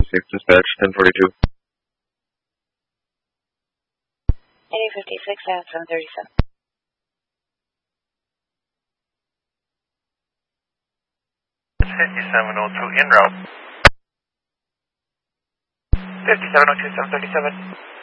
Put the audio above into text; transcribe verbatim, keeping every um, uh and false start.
fifty-six, dispatch ten forty-two. eighty fifty-six and seven thirty-seven. fifty-seven oh two en route. fifty-seven oh two, seven thirty-seven.